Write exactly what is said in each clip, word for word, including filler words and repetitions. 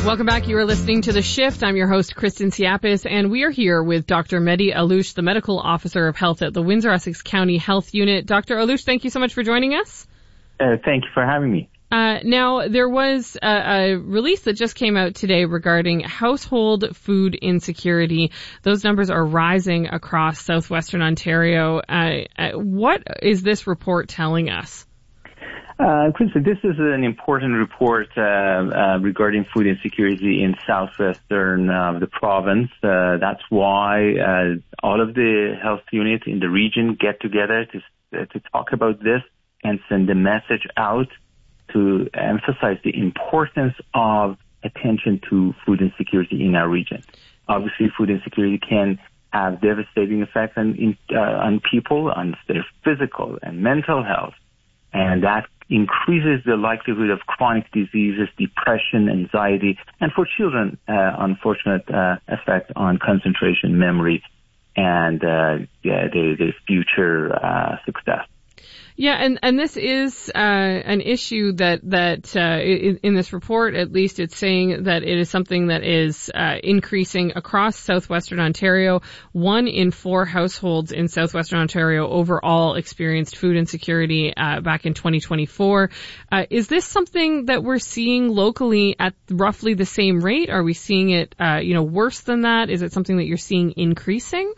Welcome back. You are listening to The Shift. I'm your host, Kristen Siapis, and we are here with Doctor Mehdi Allouche, the Medical Officer of Health at the Windsor-Essex County Health Unit. Doctor Allouche, thank you so much for joining us. Uh, thank you for having me. Uh, now, there was a, a release that just came out today regarding household food insecurity. Those numbers are rising across southwestern Ontario. Uh, uh, what is this report telling us? Uh, Kristen, this is an important report uh, uh, regarding food insecurity in southwestern uh, the province. Uh, that's why uh, all of the health units in the region get together to uh, to talk about this and send a message out to emphasize the importance of attention to food insecurity in our region. Obviously, food insecurity can have devastating effects on, uh, on people, on their physical and mental health, and that increases the likelihood of chronic diseases, depression, anxiety, and for children, uh, unfortunate uh, effect on concentration, memory, and uh, yeah, their, their future uh, success. Yeah, and, and this is uh, an issue that, that uh, in, in this report, at least, it's saying that it is something that is uh, increasing across southwestern Ontario. One in four households in southwestern Ontario overall experienced food insecurity uh, back in twenty twenty-four. Uh, is this something that we're seeing locally at roughly the same rate? Are we seeing it, uh, you know, worse than that? Is it something that you're seeing increasing?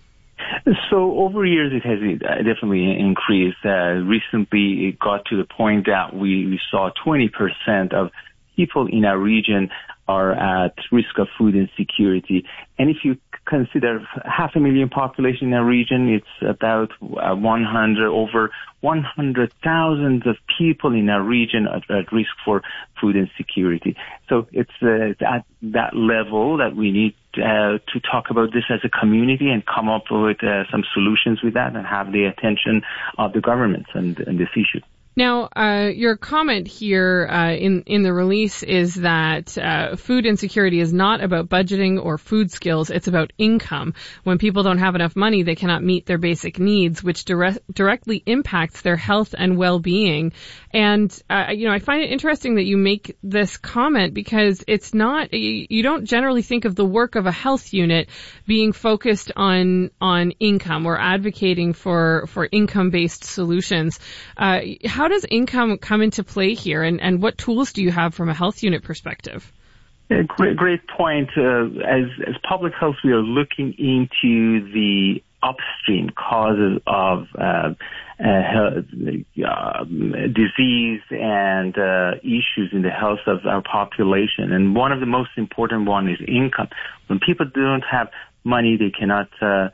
So over years, it has definitely increased. Uh, recently, it got to the point that we, we saw twenty percent of people in our region are at risk of food insecurity. And if you consider half a million population in our region, it's about uh, one hundred, over one hundred thousand of people in our region are at risk for food insecurity. So it's uh, at that level that we need uh, to talk about this as a community and come up with uh, some solutions with that and have the attention of the governments and, and this issue. Now, uh, your comment here uh, in in the release is that uh, food insecurity is not about budgeting or food skills. It's about income. When people don't have enough money, they cannot meet their basic needs, which direct, directly impacts their health and well-being. And, uh, you know, I find it interesting that you make this comment because it's not, you, you don't generally think of the work of a health unit being focused on on income or advocating for, for income-based solutions. Uh, how How does income come into play here, and, and what tools do you have from a health unit perspective? Yeah, great, great point. Uh, as, as public health, we are looking into the upstream causes of uh, uh, health, uh, disease and uh, issues in the health of our population. And one of the most important one is income. When people don't have money, they cannot uh,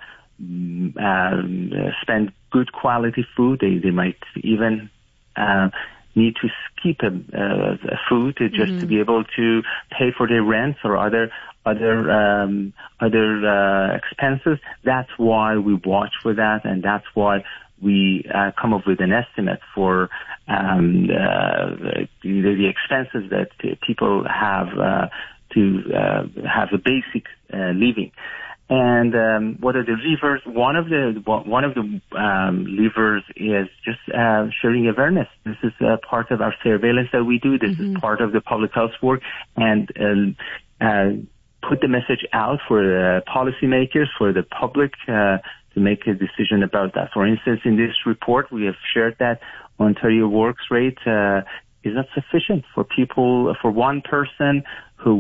um, spend good quality food. They, they might even Uh, need to skip a, uh, a food to just mm-hmm. to be able to pay for their rent or other other um, other uh, expenses. That's why we watch for that, and that's why we uh, come up with an estimate for um, uh, the, the expenses that people have uh, to uh, have a basic uh, living. And um, what are the levers? One of the one of the um, levers is just uh, sharing awareness. This is uh, part of our surveillance that we do. This mm-hmm. is part of the public health work, and uh, uh, put the message out for the policymakers, for the public uh, to make a decision about that. For instance, in this report, we have shared that Ontario Works rate uh, is not sufficient for people, for one person